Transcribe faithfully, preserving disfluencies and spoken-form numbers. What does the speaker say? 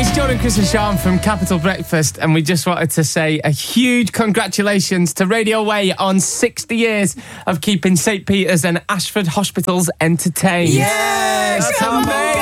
It's Jordan, Chris and Sean from Capital Breakfast, and we just wanted to say a huge congratulations to Radio Way on sixty years of keeping St Peter's and Ashford hospitals entertained. Yes! That's how amazing!